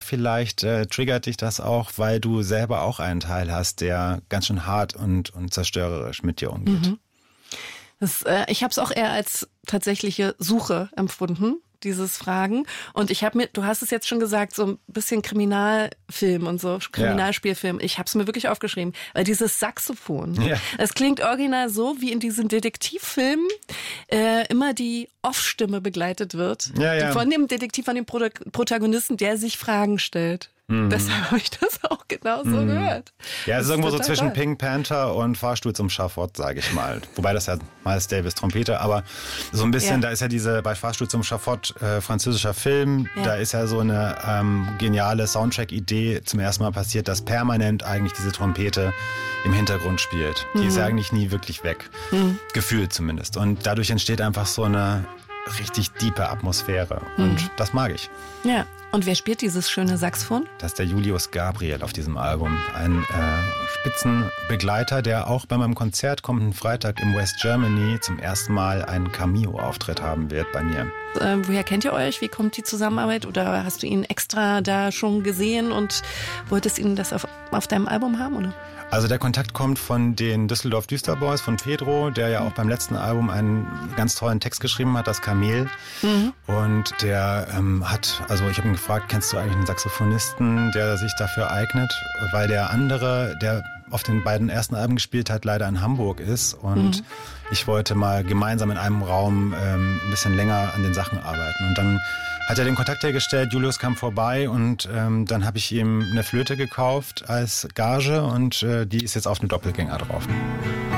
vielleicht triggert dich das auch, weil du selber auch einen Teil hast, der ganz schön hart und zerstörerisch mit dir umgeht. Ich habe es auch eher als tatsächliche Suche empfunden, dieses Fragen. Und ich habe mir, du hast es jetzt schon gesagt, so ein bisschen Kriminalfilm und so, Kriminalspielfilm. Ich habe es mir wirklich aufgeschrieben, weil dieses Saxophon, es klingt original so, wie in diesen Detektivfilmen immer die Off-Stimme begleitet wird. Von dem Detektiv, von dem Protagonisten, der sich Fragen stellt. Deshalb habe ich das auch genauso gehört. Ja, es ist irgendwo so zwischen Pink Panther und Fahrstuhl zum Schafott, sage ich mal. Wobei das ja Miles Davis Trompete, aber so ein bisschen, da ist ja bei Fahrstuhl zum Schafott französischer Film, da ist ja so eine geniale Soundtrack-Idee zum ersten Mal passiert, dass permanent eigentlich diese Trompete im Hintergrund spielt. Die ist ja eigentlich nie wirklich weg. Gefühlt zumindest. Und dadurch entsteht einfach so eine richtig diepe Atmosphäre. Und das mag ich. Ja. Und wer spielt dieses schöne Saxophon? Das ist der Julius Gabriel auf diesem Album. Ein Spitzenbegleiter, der auch bei meinem Konzert kommenden Freitag im West Germany zum ersten Mal einen Cameo-Auftritt haben wird bei mir. Woher kennt ihr euch? Wie kommt die Zusammenarbeit? Oder hast du ihn extra da schon gesehen und wolltest ihn das auf deinem Album haben, oder? Also der Kontakt kommt von den Düsseldorf Düsterboys, von Pedro, der ja auch beim letzten Album einen ganz tollen Text geschrieben hat, das Kamel. Und der ich habe ihn gefragt, kennst du eigentlich einen Saxophonisten, der sich dafür eignet? Weil der andere, der auf den beiden ersten Alben gespielt hat, leider in Hamburg ist. Und ich wollte mal gemeinsam in einem Raum ein bisschen länger an den Sachen arbeiten. Und dann hat er den Kontakt hergestellt, Julius kam vorbei und dann habe ich ihm eine Flöte gekauft als Gage und die ist jetzt auf einem Doppelgänger drauf.